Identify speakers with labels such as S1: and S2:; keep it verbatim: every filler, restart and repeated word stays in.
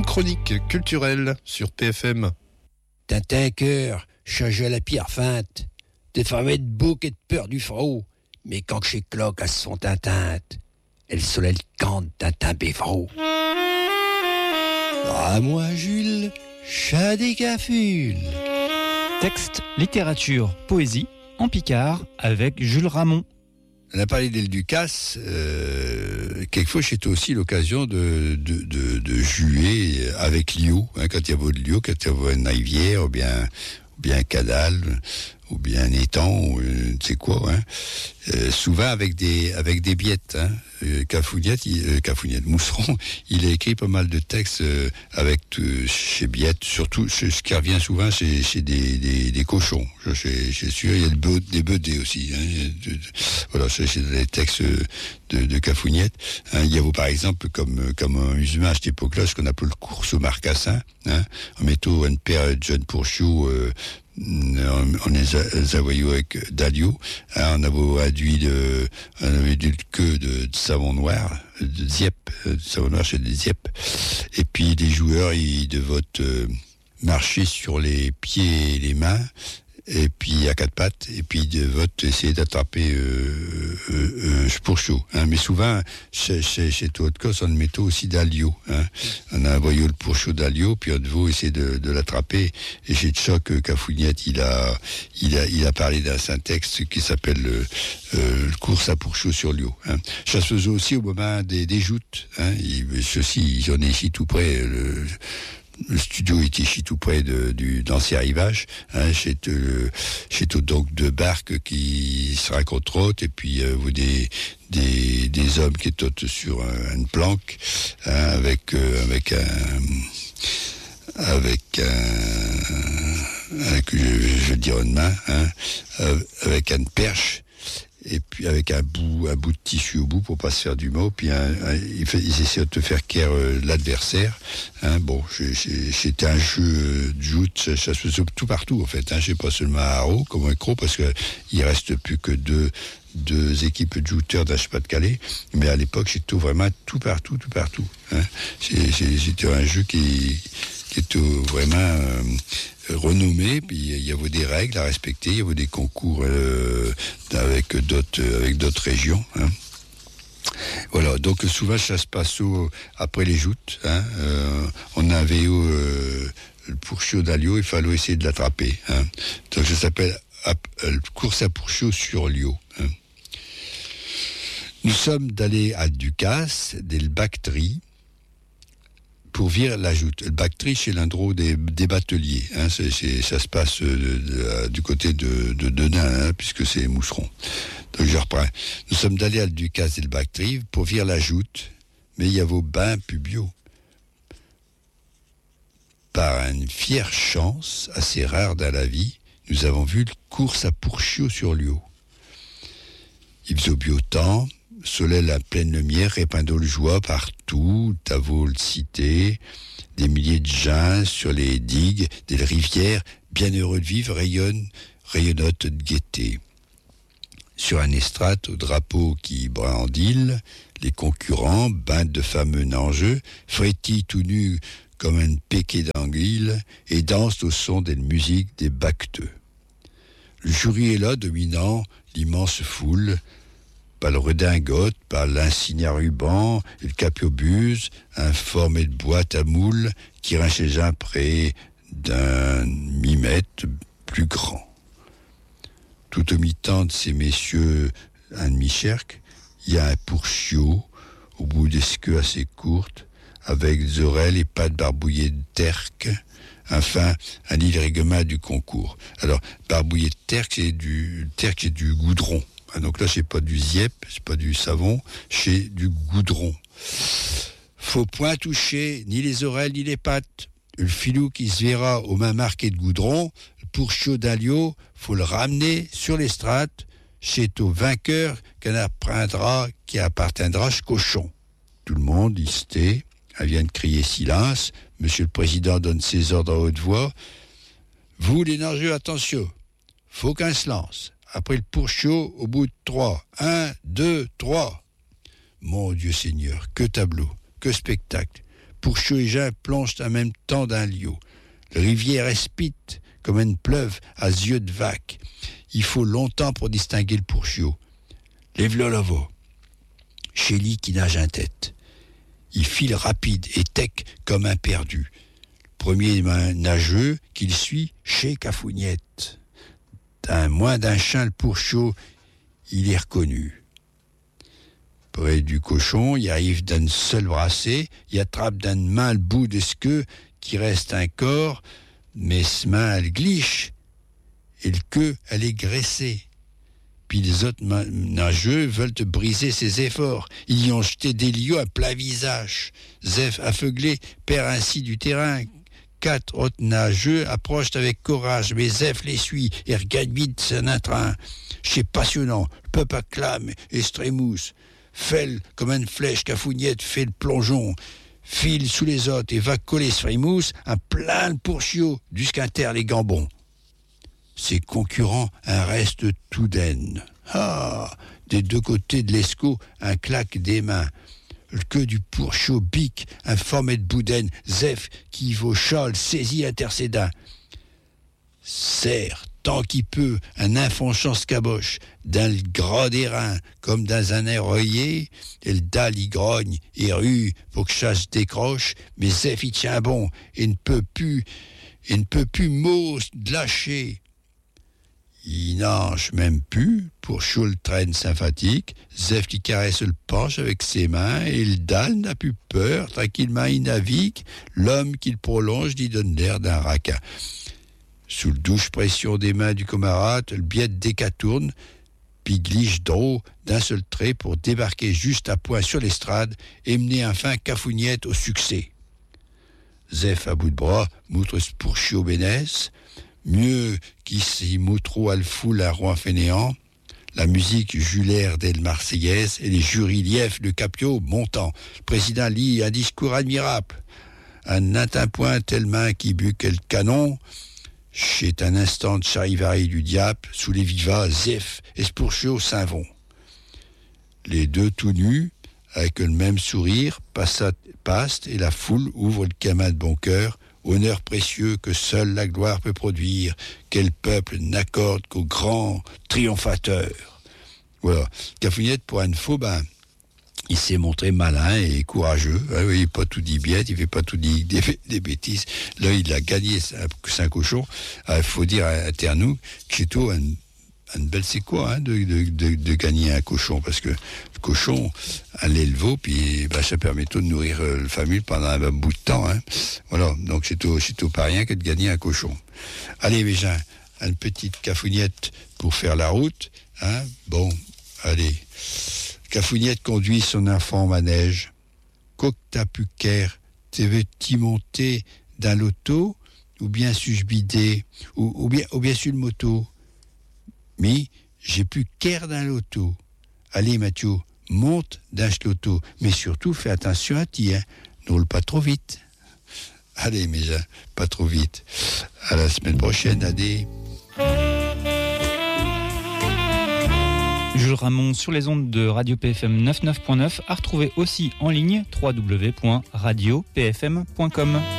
S1: chronique culturelle sur P F M.
S2: Tintin cœur, change à la pierre feinte, des femmes de bouc et de peur du frot, mais quand chez cloque à son tintinte, elle soleil cante Tintin Bévraud. Ah moi Jules, chat des cafules.
S3: Texte, littérature, poésie, en picard, avec Jules Ramon.
S4: On a parlé d'El Ducasse. Euh, quelquefois, j'ai aussi l'occasion de, de, de, de jouer avec Lio, hein, quand il y a votre Lio, quand il y a une rivière, ou bien, ou bien un canal, ou bien un étang, ou euh, tu sais quoi, hein. Euh, souvent avec des, avec des biettes, hein. Euh, Cafougnette, il, euh, Cafougnette, Mousseron, il a écrit pas mal de textes euh, avec euh, chez Biette, surtout ce qui revient souvent, c'est, c'est des, des, des cochons. Je suis, je suis sûr, il y a le, des bedés aussi. Hein. De, de, voilà, c'est, c'est des textes de, de Cafougnette. Hein. Il y a par exemple comme comme un musulman à cette époque-là, ce qu'on appelle le course au marcassin. Hein. En mettant une paire de jeunes pourchous. Euh, on les a voyés avec d'Alio, hein, on avait adduit de, on avait du queue de, de savon noir, de Dieppe, de savon noir chez des Dieppe. Et puis les joueurs, ils devaient euh, marcher sur les pieds et les mains, et puis à quatre pattes, et puis de vote essayer d'attraper euh, euh, euh, pour chaud. Hein. Mais souvent, chez, chez, chez Haute-Cosse, on mettait aussi d'Alio. Hein. On a envoyé le pour chaud d'Alio, puis on devait essayer de, de l'attraper. Et chez Tchoc, Cafougnette, il a, il a, il a parlé d'un texte qui s'appelle le, euh, le course à pour chaud sur Lio. Hein. Ça se faisait aussi au moment des, des joutes. Hein. Ceux-ci, j'en ai ici tout près. Le, Le studio était ici tout près de, du d'ancien rivage, hein, chez euh, chez donc deux barques qui se racontent et puis euh, vous des des des hommes qui étaient sur un, une planque, hein, avec euh, avec un avec un, avec je, je dirais une main, hein, avec une perche. Et puis avec un bout, un bout de tissu au bout pour pas se faire du mot. Puis un, un, ils, ils essaient de te faire caire euh, l'adversaire. Hein, bon, j'ai, j'ai, c'était un jeu de joute, ça, ça se faisait tout partout en fait. Hein, j'ai pas seulement à Haro comme un croc parce que il reste plus que deux deux équipes de jouteurs d'H-Pas-de-Calais. Mais à l'époque, c'était vraiment tout partout, tout partout. Hein. C'est, c'est, c'était un jeu qui qui était vraiment euh, renommé, puis il y avait des règles à respecter, il y avait des concours euh, avec d'autres avec d'autres régions. Hein. Voilà, donc souvent ça se passe au, après les joutes. Hein. Euh, on avait euh, le pourchaud d'Alio, il fallait essayer de l'attraper. Hein. Donc ça s'appelle euh, course à pourchaud sur Lio. Hein. Nous sommes d'aller à Ducasse, del Bactrie, pour virer la joute. Le Bactrie, c'est l'endroit des, des bateliers. Hein, c'est, c'est, ça se passe de, de, de, du côté de, de Denain, hein, puisque c'est Mousseron. Donc je reprends. Nous sommes d'aller à Ducasse et le Bactrie pour virer la joute, mais il y a vos bains pubio. Par une fière chance, assez rare dans la vie, nous avons vu le course à pourchaud sur Lio. Il faisait beau temps, soleil à pleine lumière, répandant le joie partout, t'avons le cité, des milliers de gens sur les digues, des rivières, bien heureux de vivre, rayonnent, rayonnotent de gaieté. Sur un estrade au drapeau qui brandille, les concurrents, bandes de fameux nangeux, frétillent tout nus comme un péquet d'anguille et dansent au son des musiques des bacteux. Le jury est là, dominant l'immense foule, par le redingote, par l'insigne à ruban, et le capiobuse, informé de boîte à moule, qui rend chez les uns près d'un mi-mètre plus grand. Tout au mi-temps de ces messieurs, un demi-cercle, il y a un pourchiot, au bout des queues assez courtes, avec des oreilles et pattes barbouillées de terque, enfin, un irrèglement du concours. Alors, barbouillé de terque, c'est du, terque, c'est du goudron. Ah, donc là, c'est pas du ziep, c'est pas du savon, c'est du goudron. Faut point toucher ni les oreilles ni les pattes. Le filou qui se verra aux mains marquées de goudron, pour chaud d'Alio, faut le ramener sur l'estrade, c'est au vainqueur qu'un apprendra, qui appartiendra ce cochon. Tout le monde, il se tait, elle vient de crier silence. Monsieur le Président donne ses ordres à haute voix. Vous, les nageurs, attention, faut qu'un se lance. Après le pourchaud, au bout de trois. Un, deux, trois. Mon Dieu Seigneur, que tableau, que spectacle. Pourchaud et Jeun plongent en même temps dans l'eau. La rivière espite comme une pleuve à yeux de vaque. Il faut longtemps pour distinguer le Pourchaud. Lève-le là-bas. Chélie qui nage en tête. Il file rapide et tech comme un perdu. Premier nageux qu'il suit, chez Cafougnette. D'un moins d'un chien le Pourchaud, il est reconnu. Près du cochon, il arrive d'une seule brassée, il attrape d'une main le bout de ce queue qui reste un corps, mais ce main elle gliche et le queue elle est graissée. Puis les autres nageux veulent te briser ses efforts. Ils y ont jeté des liots à plat visage. Zef, aveuglé, perd ainsi du terrain. Quatre autres nageux approchent avec courage, mais Zef les suit et regarde vite son train. C'est passionnant. Le peuple acclame et strémousse. Felle comme une flèche, Cafougnette fait le plongeon. File sous les autres et va coller Strémousse un plein le Pourchaud jusqu'à terre les gambons. Ses concurrents, un reste tout d'aine. Ah, des deux côtés de l'escaut, un claque des mains. Le queue du Pourchaud bique, un formé de boudin. Zef, qui vaut Charles, saisit intercédant. Serre, tant qu'il peut, un infonchant scaboche, dans le gras des reins, comme dans un air œillé, et le dalle y grogne, et rue, pour que chasse décroche, mais Zef y tient bon, et ne peut plus, et ne peut plus mot de lâcher. Il nage même plus, Pourchaud le traîne sympathique, Zef qui caresse le penche avec ses mains, et le dalle n'a plus peur, tranquillement il navigue, l'homme qui le prolonge lui donne l'air d'un raca. Sous le douche pression des mains du camarade, le biette décatourne, puis gliche drôle d'un seul trait pour débarquer juste à point sur l'estrade et mener enfin Cafougnette au succès. Zef à bout de bras, moutre ce Pourchaud bénesse, mieux qu'ici moutreau à le foule à Rouen fainéant, la musique Julaire d'El Marseillaise et les jurys liefs de Capio montant. Le président lit un discours admirable. Un atteint point tellement qui but quel canon, c'est un instant de charivari du diable, sous les vivats, Zef et Pourchaud s'en vont. Les deux tout nus, avec le même sourire, passent, passent et la foule ouvre le camin de bon cœur, honneur précieux que seule la gloire peut produire, quel peuple n'accorde qu'au grand triomphateur. Voilà. Cafougnette, pour un faux, ben, il s'est montré malin et courageux. Il n'a pas tout dit bien, il ne fait pas tout dit des, des bêtises. Là, il a gagné Saint-Cochon. Il faut dire à Ternou que c'est tout un, un bel c'est quoi hein, de, de, de, de gagner un cochon, parce que le cochon, un l'élevau, puis ben, ça permet tout de nourrir euh, la famille pendant un bout de temps. Hein. Voilà, donc c'est tout, c'est tout pas rien que de gagner un cochon. Allez, mes gens, une petite Cafougnette pour faire la route. Hein. Bon, allez. Cafougnette conduit son enfant au manège. Qu'oc t'as pu qu'air, t'es veux-tu monter dans l'auto, ou bien suis-je bidé, ou, ou bien, ou bien sur le moto. Mais j'ai pu qu'air dans l'auto. Allez, Mathieu, monte dans l'auto, mais surtout fais attention à ti, hein. Ne roule pas trop vite. Allez, mes gens, pas trop vite. À la semaine prochaine, allez.
S3: Jules Ramon sur les ondes de Radio P F M quatre-vingt-neuf point neuf, à retrouver aussi en ligne w w w point radio p f m point com.